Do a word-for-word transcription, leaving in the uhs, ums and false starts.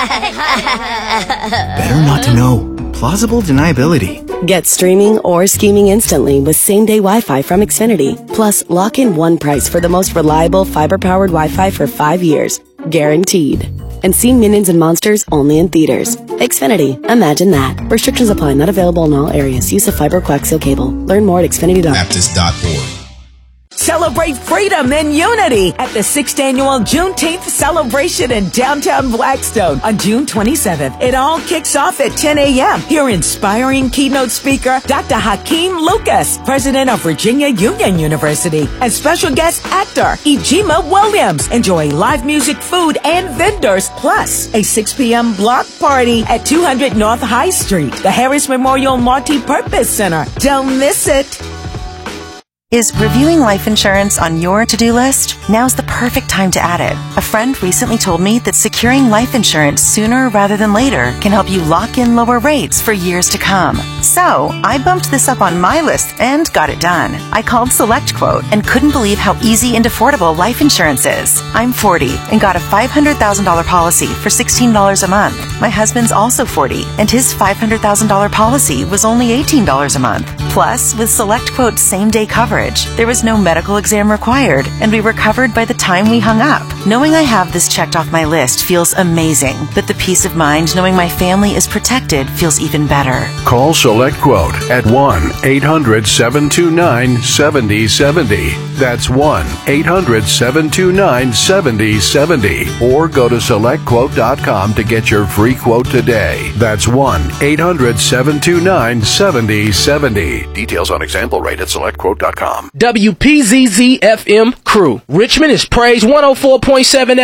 Better not to know. Plausible deniability. Get streaming or scheming instantly with same-day Wi-Fi from Xfinity. Plus, lock in one price for the most reliable fiber-powered Wi-Fi for five years. Guaranteed. And see Minions and Monsters only in theaters. Xfinity. Imagine that. Restrictions apply. Not available in all areas. Use of fiber coaxial cable. Learn more at xfinity dot com. Baptist dot org. Celebrate freedom and unity at the sixth Annual Juneteenth Celebration in downtown Blackstone on June twenty-seventh. It all kicks off at ten a.m. Hear inspiring keynote speaker Doctor Hakeem Lucas, president of Virginia Union University, and special guest actor Ejima Williams. Enjoy live music, food, and vendors, plus a six p.m. block party at two hundred North High Street, the Harris Memorial Multi-Purpose Center. Don't miss it. Is reviewing life insurance on your to-do list? Now's the perfect time to add it. A friend recently told me that securing life insurance sooner rather than later can help you lock in lower rates for years to come. So, I bumped this up on my list and got it done. I called SelectQuote and couldn't believe how easy and affordable life insurance is. I'm forty and got a five hundred thousand dollars policy for sixteen dollars a month. My husband's also forty and his five hundred thousand dollars policy was only eighteen dollars a month. Plus, with SelectQuote's same-day coverage, there was no medical exam required, and we were covered by the time we hung up. Knowing I have this checked off my list feels amazing, but the peace of mind knowing my family is protected feels even better. Call SelectQuote at one eight hundred seven two nine seven zero seven zero. That's one eight hundred seven two nine seven zero seven zero. Or go to select quote dot com to get your free quote today. That's one eight hundred seven two nine seven zero seven zero. Details on example rate at select quote dot com. W P Z Z F M Crew. Richmond is Praise one oh four point seven